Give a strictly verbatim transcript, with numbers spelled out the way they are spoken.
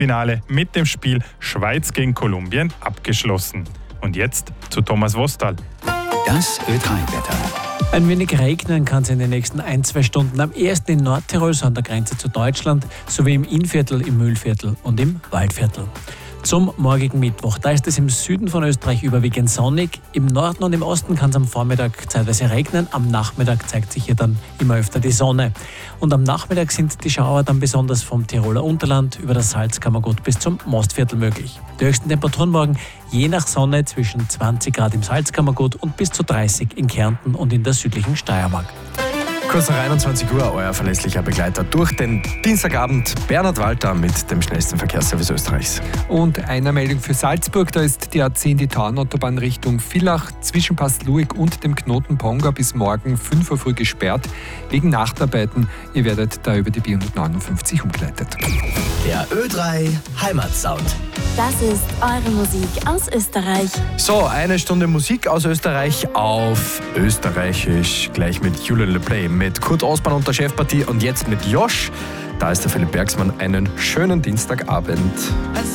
Finale mit dem Spiel Schweiz gegen Kolumbien abgeschlossen. Und jetzt zu Thomas Wostal. Das Ö drei Wetter. Ein wenig regnen kann es in den nächsten ein, zwei Stunden. Am ersten in Nordtirol, so an der Grenze zu Deutschland, sowie im Innviertel, im Mühlviertel und im Waldviertel. Zum morgigen Mittwoch. Da ist es im Süden von Österreich überwiegend sonnig. Im Norden und im Osten kann es am Vormittag zeitweise regnen. Am Nachmittag zeigt sich hier dann immer öfter die Sonne. Und am Nachmittag sind die Schauer dann besonders vom Tiroler Unterland über das Salzkammergut bis zum Mostviertel möglich. Die höchsten Temperaturen morgen je nach Sonne zwischen zwanzig Grad im Salzkammergut und bis zu dreißig in Kärnten und in der südlichen Steiermark. Kurz nach einundzwanzig Uhr, euer verlässlicher Begleiter durch den Dienstagabend, Bernhard Walter mit dem schnellsten Verkehrsservice Österreichs. Und eine Meldung für Salzburg, da ist die A zehn, die Tauernautobahn Richtung Villach zwischen Pass Lueg und dem Knoten Ponga bis morgen fünf Uhr früh gesperrt, wegen Nachtarbeiten. Ihr werdet da über die B hundertneunundfünfzig umgeleitet. Der Ö drei Heimatsound. Das ist eure Musik aus Österreich. So, eine Stunde Musik aus Österreich auf Österreichisch, gleich mit Julian Le Play, mit Kurt Osborn und der Chefpartie und jetzt mit Josh. Da ist der Philipp Bergsmann. Einen schönen Dienstagabend.